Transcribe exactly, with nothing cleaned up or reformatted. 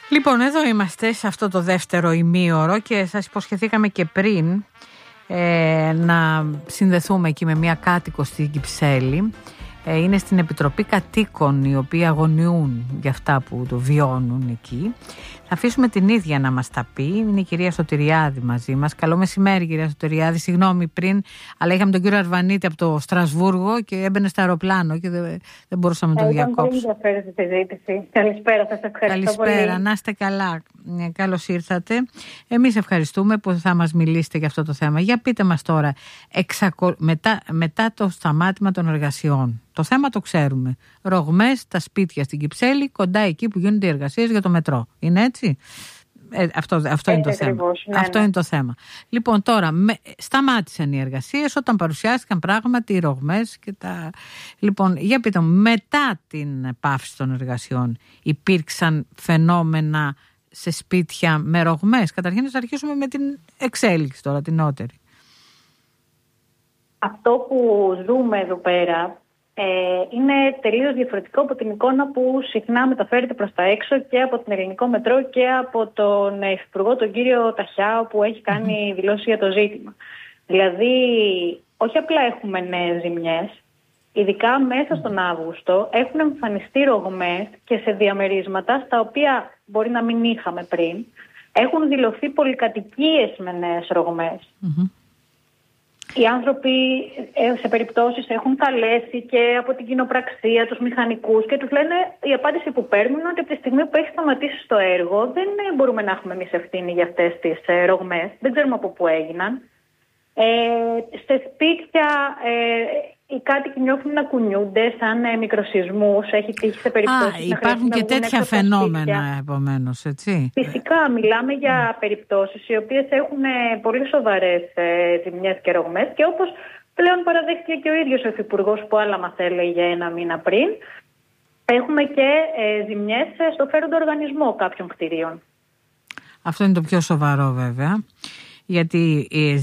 Λοιπόν, εδώ είμαστε σε αυτό το δεύτερο ημίωρο και σας υποσχεθήκαμε και πριν ε, να συνδεθούμε εκεί με μια κάτοικο στην Κυψέλη. Ε, είναι στην Επιτροπή Κατοίκων, οι οποίοι αγωνιούν για αυτά που το βιώνουν εκεί. Θα αφήσουμε την ίδια να μας τα πει. Είναι η κυρία Σωτηριάδη μαζί μας. Καλό μεσημέρι, κυρία Σωτηριάδη. Συγγνώμη πριν, αλλά είχαμε τον κύριο Αρβανίτη από το Στρασβούργο και έμπαινε στο αεροπλάνο και δεν, δεν μπορούσαμε να το διακόψουμε. Ήταν πολύ ενδιαφέρουσα συζήτηση. Καλησπέρα, σας ευχαριστώ. Καλησπέρα, πολύ. να είστε καλά. Καλώς ήρθατε. Εμείς ευχαριστούμε που θα μας μιλήσετε για αυτό το θέμα. Για πείτε μας τώρα, εξακολ... μετά, μετά το σταμάτημα των εργασιών. Το θέμα το ξέρουμε. Ρογμές, τα σπίτια στην Κυψέλη, κοντά εκεί που γίνονται οι εργασίες για το μετρό. Είναι έτσι? Ε, αυτό αυτό είναι το ακριβώς, θέμα. Ναι, αυτό ναι. είναι το θέμα. Λοιπόν, τώρα με, σταμάτησαν οι εργασίες όταν παρουσιάστηκαν πράγματι οι ρογμές και τα... Λοιπόν, για πείτε μου, μετά την πάυση των εργασιών υπήρξαν φαινόμενα σε σπίτια με ρογμές? Καταρχήν να αρχίσουμε με την εξέλιξη τώρα, την νεότερη. Αυτό που ζούμε εδώ πέρα ε, είναι τελείως διαφορετικό από την εικόνα που συχνά μεταφέρεται προς τα έξω και από την Ελληνικό Μετρό και από τον Υφυπουργό, τον κύριο Ταχιάο, που έχει κάνει mm-hmm. δηλώσει για το ζήτημα. Δηλαδή, όχι απλά έχουμε νέες ζημιές, ειδικά μέσα στον Αύγουστο έχουν εμφανιστεί ρογμές και σε διαμερίσματα στα οποία μπορεί να μην είχαμε πριν. Έχουν δηλωθεί πολυκατοικίες με νέες ρογμές. Mm-hmm. Οι άνθρωποι σε περιπτώσεις έχουν καλέσει και από την κοινοπραξία τους μηχανικούς και τους λένε, η απάντηση που παίρνουν είναι ότι από τη στιγμή που έχει σταματήσει το έργο δεν μπορούμε να έχουμε εμείς ευθύνη για αυτές τις ρογμές. Δεν ξέρουμε από πού έγιναν. Ε, σε σπίτια ε, οι κάτοικοι νιώθουν να κουνιούνται σαν ε, μικροσεισμούς. Έχει τύχει σε περιπτώσεις. Α, υπάρχουν και τέτοια φαινόμενα επομένως, έτσι. Φυσικά μιλάμε για περιπτώσεις οι οποίες έχουν ε, πολύ σοβαρές ε, ζημιές και ρογμές και όπως πλέον παραδέχτηκε και ο ίδιος ο Υφυπουργός που άλλα μας έλεγε ένα μήνα πριν, έχουμε και ε, ζημιές στο φέροντο οργανισμό κάποιων κτηρίων. Αυτό είναι το πιο σοβαρό βέβαια. Γιατί οι